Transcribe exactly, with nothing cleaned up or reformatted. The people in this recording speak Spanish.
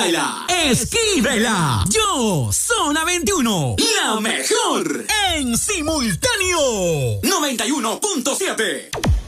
Tírala, escríbela. Yo, Zona veintiuno, la mejor en simultáneo. noventa y uno punto siete.